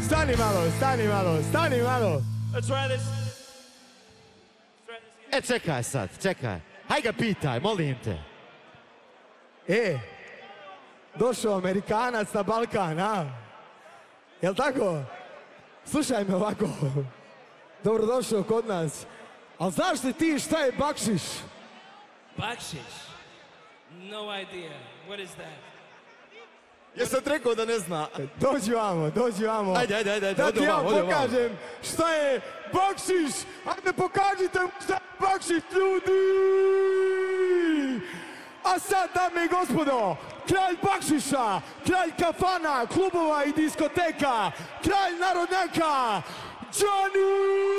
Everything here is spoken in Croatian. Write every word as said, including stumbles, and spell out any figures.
Stani malo, stani malo, stani malo. Let's try this. E, čekaj sad, čekaj. Haj ga pitaj, molim te. E, došao Amerikanac na Balkan, a? Jel tako? Slušaj me ovako. Dobrodošao kod nas. Ali znaš li ti šta je bakšiš? Bakshish? No idea. What is that? Jesam rekao da ne zna. Dođi vamo, dođi vamo. Ajde, ajde, ajde, da ode ti ja vamo, ode vamo. pokažem šta je bakšiš. Ajde pokažite mu šta je bakšiš, ljudi. A sad, dame i gospodo, kralj bakšiša, kralj kafana, klubova i diskoteka, kralj narodnjaka, Johnny!